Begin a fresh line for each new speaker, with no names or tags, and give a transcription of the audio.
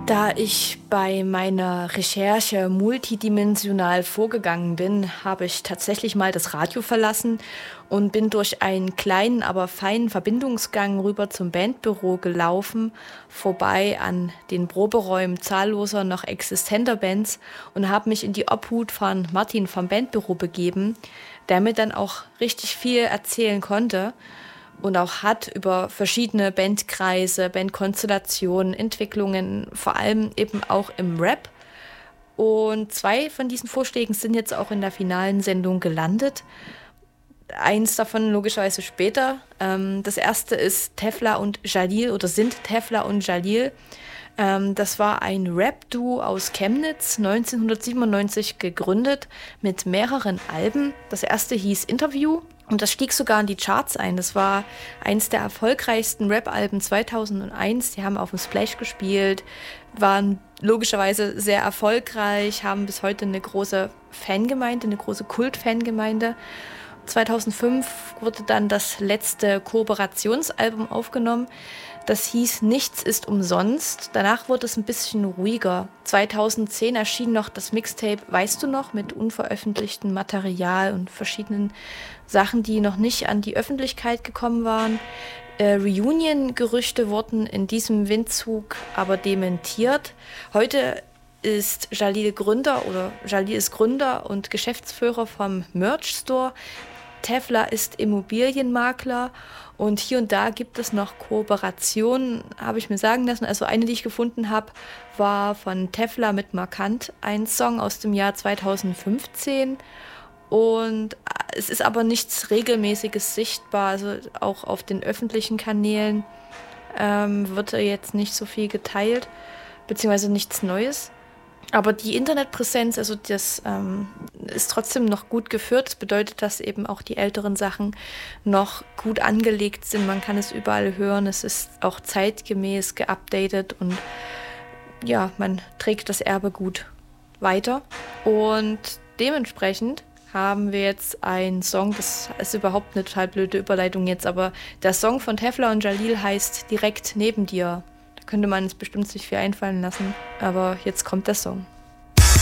Da ich bei meiner Recherche multidimensional vorgegangen bin, habe ich tatsächlich mal das Radio verlassen und bin durch einen kleinen, aber feinen Verbindungsgang rüber zum Bandbüro gelaufen, vorbei an den Proberäumen zahlloser noch existenter Bands und habe mich in die Obhut von Martin vom Bandbüro begeben, der mir dann auch richtig viel erzählen konnte und auch hat über verschiedene Bandkreise, Bandkonstellationen, Entwicklungen, vor allem eben auch im Rap. Und 2 von diesen Vorschlägen sind jetzt auch in der finalen Sendung gelandet. Eins davon logischerweise später. Das erste ist Tefla und Jalil oder sind Tefla und Jalil. Das war ein Rap-Duo aus Chemnitz, 1997 gegründet, mit mehreren Alben. Das erste hieß Interview und das stieg sogar in die Charts ein. Das war eins der erfolgreichsten Rap-Alben 2001. Die haben auf dem Splash gespielt, waren logischerweise sehr erfolgreich, haben bis heute eine große Fangemeinde, eine große Kult-Fangemeinde. 2005 wurde dann das letzte Kooperationsalbum aufgenommen. Das hieß Nichts ist umsonst. Danach wurde es ein bisschen ruhiger. 2010 erschien noch das Mixtape Weißt du noch? Mit unveröffentlichtem Material und verschiedenen Sachen, die noch nicht an die Öffentlichkeit gekommen waren. Reunion-Gerüchte wurden in diesem Windzug aber dementiert. Heute ist Jalil ist Gründer und Geschäftsführer vom Merch Store. Tefla ist Immobilienmakler und hier und da gibt es noch Kooperationen, habe ich mir sagen lassen. Also eine, die ich gefunden habe, war von Tefla mit Markant, ein Song aus dem Jahr 2015. Und es ist aber nichts Regelmäßiges sichtbar, also auch auf den öffentlichen Kanälen wird jetzt nicht so viel geteilt, beziehungsweise nichts Neues. Aber die Internetpräsenz, also das ist trotzdem noch gut geführt. Das bedeutet, dass eben auch die älteren Sachen noch gut angelegt sind. Man kann es überall hören. Es ist auch zeitgemäß geupdatet und ja, man trägt das Erbe gut weiter. Und dementsprechend haben wir jetzt einen Song, das ist überhaupt eine total blöde Überleitung jetzt, aber der Song von Tefla und Jalil heißt Direkt neben dir. Könnte man es bestimmt sich viel einfallen lassen, aber jetzt kommt der Song.